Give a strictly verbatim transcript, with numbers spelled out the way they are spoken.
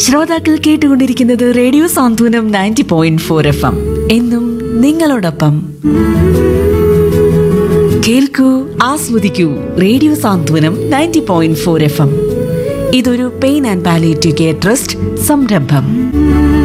ശ്രോതാക്കൾ കേട്ടുകൊണ്ടിരിക്കുന്നത് റേഡിയോ സാന്ത്വനം ninety point four F M. എന്നും നിങ്ങളോടൊപ്പം. കേൾക്കൂ, ആസ്വദിക്കൂ. റേഡിയോ സാന്ത്വനം ninety point four F M. ഇതൊരു pain and palliative care trust സംരംഭം.